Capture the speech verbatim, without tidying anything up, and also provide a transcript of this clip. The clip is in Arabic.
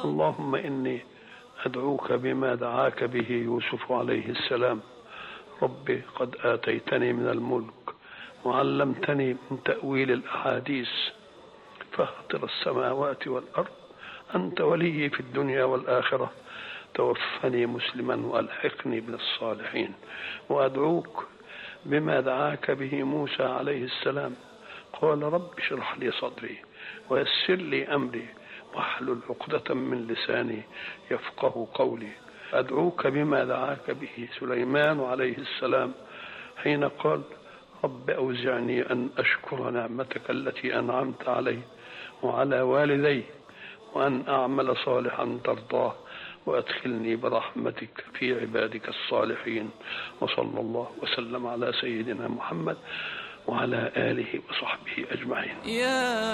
اللهم إني أدعوك بما دعاك به يوسف عليه السلام. ربي قد آتيتني من الملك وعلمتني من تأويل الأحاديث، فاطر السماوات والأرض أنت ولي في الدنيا والآخرة، توفني مسلما وألحقني بالصالحين. وأدعوك بما دعاك به موسى عليه السلام، قال رب اشرح لي صدري ويسر لي أمري واحلل عقدة من لساني يفقه قولي. أدعوك بما دعاك به سليمان عليه السلام حين قال رب أوزعني أن أشكر نعمتك التي أنعمت علي وعلى والدي وأن أعمل صالحا ترضاه وأدخلني برحمتك في عبادك الصالحين. وصلى الله وسلم على سيدنا محمد وعلى آله وصحبه أجمعين.